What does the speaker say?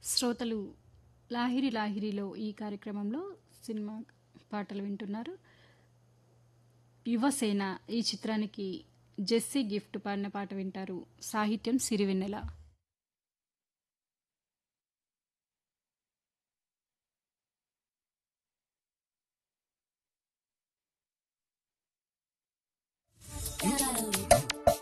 శ్రోతలు లాహిరి లాహిరిలో ఈ కార్యక్రమంలో సినిమా పాటలు వింటున్నారు. యువసేన ఈ చిత్రానికి జెస్సీ గిఫ్ట్ పాడిన పాట వింటారు. సాహిత్యం సిరివెన్నెల.